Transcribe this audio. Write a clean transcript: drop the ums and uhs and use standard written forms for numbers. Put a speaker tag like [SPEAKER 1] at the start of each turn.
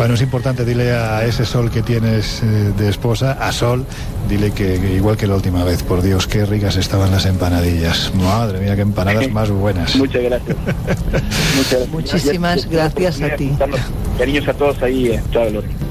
[SPEAKER 1] Bueno, es importante, dile a ese Sol que tienes de esposa, a Sol, dile que igual que la última vez, por Dios, qué ricas estaban las empanadillas. Madre mía, qué empanadas más buenas.
[SPEAKER 2] Muchas gracias.
[SPEAKER 3] Muchísimas gracias a ti.
[SPEAKER 2] Cariños a todos ahí, chao, Lore.